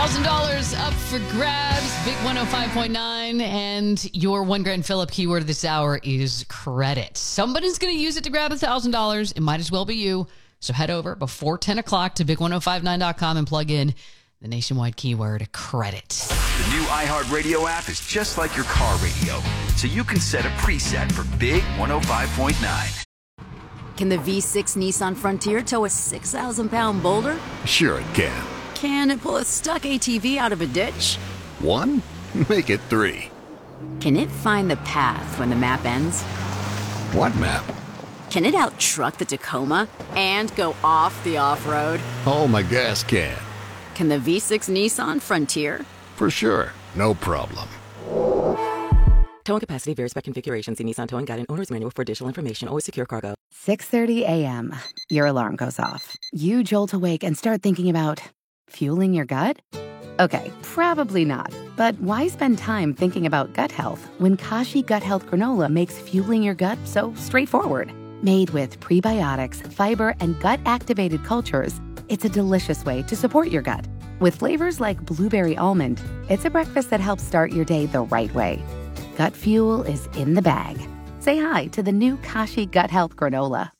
$1,000 up for grabs. Big 105.9. And your $1,000 Phillip keyword this hour is credit. Somebody's going to use it to grab $1,000. It might as well be you. So head over before 10 o'clock to big1059.com and plug in the nationwide keyword credit. The new iHeartRadio app is just like your car radio. So you can set a preset for Big 105.9. Can the V6 Nissan Frontier tow a 6,000-pound boulder? Sure it can. Can it pull a stuck ATV out of a ditch? 1? Make it 3. Can it find the path when the map ends? What map? Can it out-truck the Tacoma and go off the off-road? Oh, my gas can. Can the V6 Nissan Frontier? For sure. No problem. Towing capacity varies by configuration. See Nissan Towing Guide and Owner's Manual for additional information. Always secure cargo. 6:30 a.m. Your alarm goes off. You jolt awake and start thinking about fueling your gut? Okay, probably not. But why spend time thinking about gut health when Kashi Gut Health Granola makes fueling your gut so straightforward? Made with prebiotics, fiber, and gut-activated cultures, it's a delicious way to support your gut. With flavors like blueberry almond, it's a breakfast that helps start your day the right way. Gut fuel is in the bag. Say hi to the new Kashi Gut Health Granola.